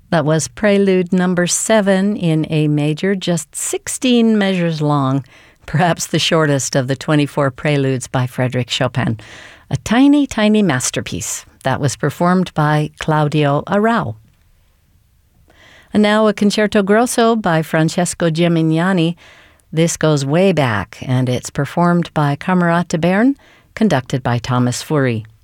That was Prelude number 7 in A major, just 16 measures long, perhaps the shortest of the 24 preludes by Frédéric Chopin. A tiny, tiny masterpiece that was performed by Claudio Arrau. And now a Concerto Grosso by Francesco Gimignani. This goes way back, and it's performed by Camerata Bern, conducted by Thomas Fury.